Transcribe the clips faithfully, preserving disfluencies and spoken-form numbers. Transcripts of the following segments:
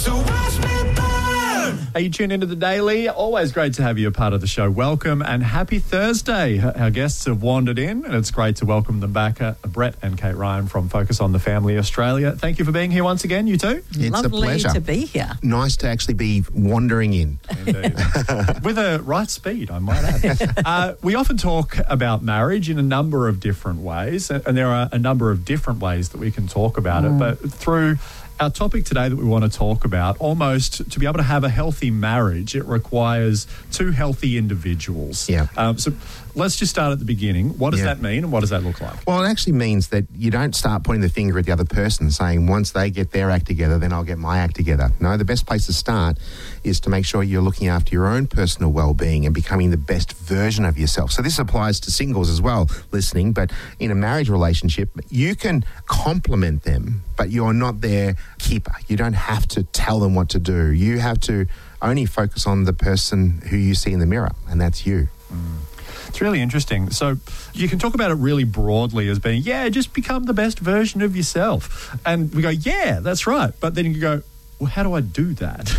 So watch me burn. Are you tuned into the Daily? Always great to have you a part of the show. Welcome and happy Thursday. Our guests have wandered in and it's great to welcome them back. Uh, Brett and Kate Ryan from Focus on the Family Australia. Thank you for being here once again, you two. It's Lovely a pleasure to be here. Nice to actually be wandering in. Indeed. With a right speed, I might add. Uh, we often talk about marriage in a number of different ways, and there are a number of different ways that we can talk about mm. it, but through our topic today that we want to talk about, almost to be able to have a healthy marriage, it requires two healthy individuals. Yeah. Um, so let's just start at the beginning. What does Yeah. that mean and what does that look like? Well, it actually means that you don't start pointing the finger at the other person saying, once they get their act together, then I'll get my act together. No, the best place to start is to make sure you're looking after your own personal well-being and becoming the best version of yourself. So this applies to singles as well, listening, but in a marriage relationship, you can compliment them, but you're not their keeper. You don't have to tell them what to do. You have to only focus on the person who you see in the mirror, and that's you. Mm. It's really interesting. So you can talk about it really broadly as being, yeah, just become the best version of yourself. And we go, yeah, that's right. But then you go, well, how do I do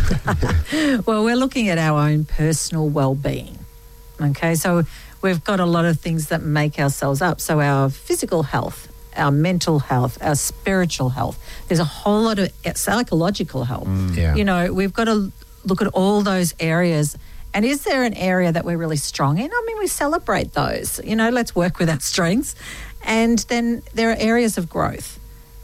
that? Well, we're looking at our own personal well-being. Okay, so we've got a lot of things that make ourselves up. So our physical health, our mental health, our spiritual health. There's a whole lot of psychological health. Mm. Yeah. You know, we've got to look at all those areas. And is there an area that we're really strong in? I mean, we celebrate those. You know, let's work with our strengths. And then there are areas of growth.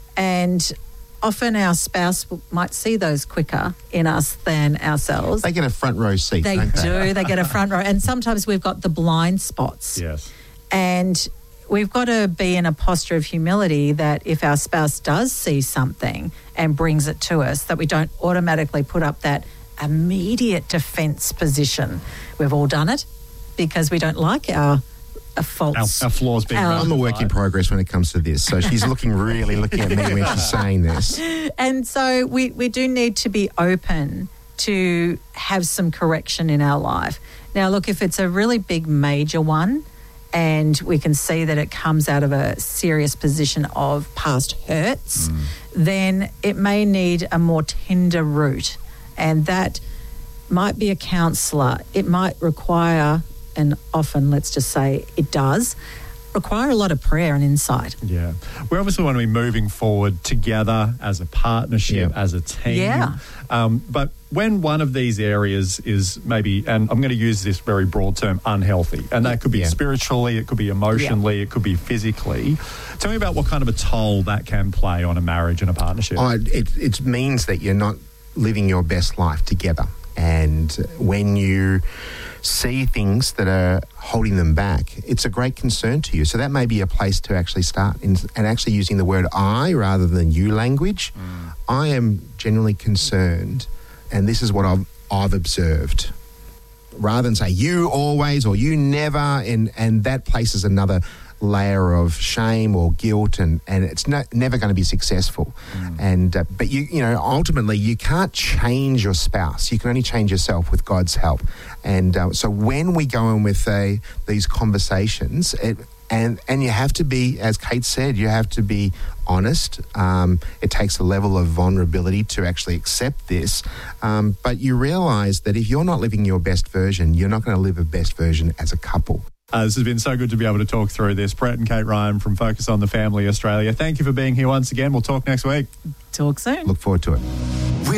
And often our spouse might see those quicker in us than ourselves. They get a front row seat, They don't they? do. They get a front row. And sometimes we've got the blind spots. Yes. And we've got to be in a posture of humility that if our spouse does see something and brings it to us, that we don't automatically put up that immediate defence position. We've all done it because we don't like our, our faults. Our, our flaws being Our- I'm a work in progress when it comes to this. So she's looking really looking at me when she's saying this. And so we, we do need to be open to have some correction in our life. Now, look, if it's a really big major one and we can see that it comes out of a serious position of past hurts, mm. then it may need a more tender route. And that might be a counsellor. It might require, and often, let's just say it does, require a lot of prayer and insight. Yeah. We obviously want to be moving forward together as a partnership, Yeah. as a team. Yeah. Um, but when one of these areas is maybe, and I'm going to use this very broad term, unhealthy, and that could be Yeah. spiritually, it could be emotionally, yeah. it could be physically. Tell me about what kind of a toll that can play on a marriage and a partnership. Oh, it, it means that you're not living your best life together. And when you see things that are holding them back, it's a great concern to you. So that may be a place to actually start in, and actually using the word I rather than you language. Mm. I am genuinely concerned, and this is what I've, I've observed. Rather than say you always or you never, and, and that places another layer of shame or guilt, and, and it's not, never going to be successful. Mm. And uh, but you you know ultimately you can't change your spouse. You can only change yourself with God's help. And uh, so when we go in with uh, these conversations, it, and and you have to be, as Kate said, you have to be honest. Um, it takes a level of vulnerability to actually accept this. Um, but you realise that if you're not living your best version, you're not going to live a best version as a couple. Uh, this has been so good to be able to talk through this. Brett and Kate Ryan from Focus on the Family Australia. Thank you for being here once again. We'll talk next week. Talk soon. Look forward to it.